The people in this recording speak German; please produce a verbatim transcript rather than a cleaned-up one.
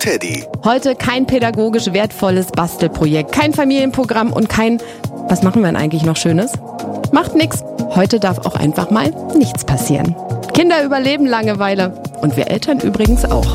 Teddy. Heute kein pädagogisch wertvolles Bastelprojekt, kein Familienprogramm und kein, was machen wir denn eigentlich noch Schönes? Macht nix. Heute darf auch einfach mal nichts passieren. Kinder überleben Langeweile und wir Eltern übrigens auch.